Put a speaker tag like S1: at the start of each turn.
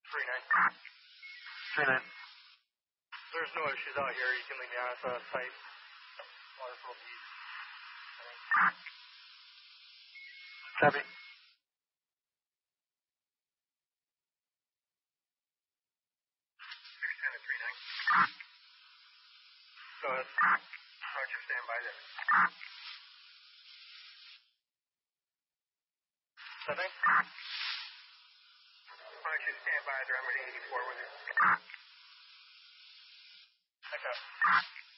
S1: 39.
S2: 39.
S1: There's no issues out here. You can leave me on at the site. Water's will be.
S2: Copy.
S1: 610 to 39. Go ahead. Roger, stand by there. 7? Roger, stand by there. I'm at 84 with you. Okay.